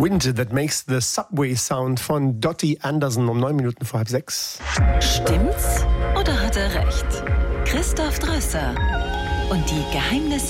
Wind That Makes the Subway Sound von Dottie Anderson um 6:09. Stimmt's oder hat er recht? Christoph Drösser und die Geheimnisse